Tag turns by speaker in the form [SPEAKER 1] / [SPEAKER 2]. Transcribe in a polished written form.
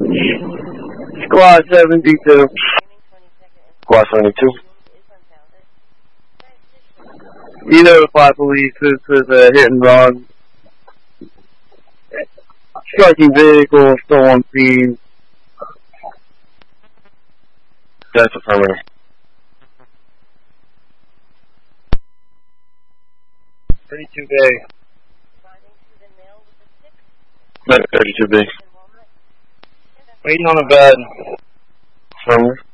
[SPEAKER 1] Squad 72.
[SPEAKER 2] Squad 72.
[SPEAKER 1] You notify police this is a hit and run. Striking vehicle still on scene.
[SPEAKER 2] That's affirmative.
[SPEAKER 1] 32B.
[SPEAKER 2] 32B.
[SPEAKER 1] Waiting on a bed.
[SPEAKER 2] Affirmative.